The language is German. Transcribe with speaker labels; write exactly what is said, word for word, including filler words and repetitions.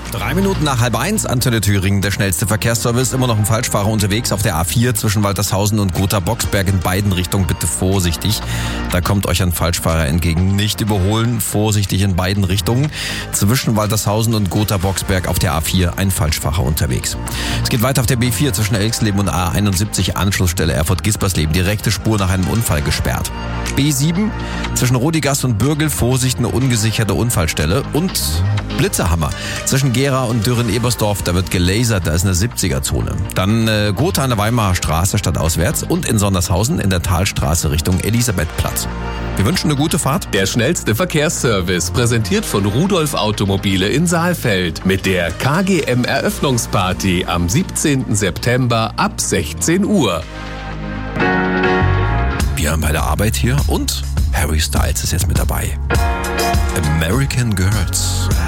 Speaker 1: Drei Minuten nach halb eins, Antenne Thüringen, der schnellste Verkehrsservice. Immer noch ein Falschfahrer unterwegs auf der A vier zwischen Waltershausen und Gotha-Boxberg in beiden Richtungen. Bitte vorsichtig, da kommt euch ein Falschfahrer entgegen. Nicht überholen, vorsichtig in beiden Richtungen. Zwischen Waltershausen und Gotha-Boxberg auf der A vier ein Falschfahrer unterwegs. Es geht weiter auf der B vier zwischen Elxleben und A einundsiebzig, Anschlussstelle Erfurt-Gispersleben. Direkte Spur nach einem Unfall gesperrt. B sieben zwischen Rodigast und Bürgel, Vorsicht, eine ungesicherte Unfallstelle. Und Blitzerhammer zwischen Gera und Dürren-Ebersdorf, da wird gelasert, da ist eine siebziger-Zone. Dann äh, Gotha an der Weimarer Straße stadtauswärts und in Sondershausen in der Talstraße Richtung Elisabethplatz. Wir wünschen eine gute Fahrt.
Speaker 2: Der schnellste Verkehrsservice, präsentiert von Rudolf Automobile in Saalfeld mit der K G M Eröffnungsparty am siebzehnten September ab sechzehn Uhr.
Speaker 1: Wir haben bei der Arbeit hier und Harry Styles ist jetzt mit dabei. American Girls.